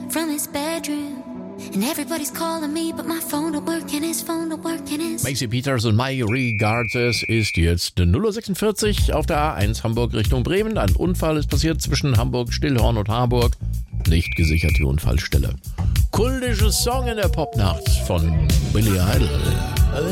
from his bedroom. And everybody's calling me, but my phone don't work and his phone don't work and his... Macy Peters und My Regards. Es ist jetzt 0:46 Uhr auf der A1 Hamburg Richtung Bremen. Ein Unfall ist passiert zwischen Hamburg, Stillhorn und Harburg. Nicht gesichert die Unfallstelle. Kultisches Song in der Popnacht von Billy Idol.